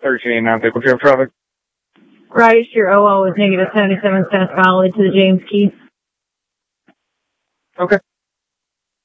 1389 vehicle trail traffic. Right, your OL was negative 77 cents valid to the James Key. Okay.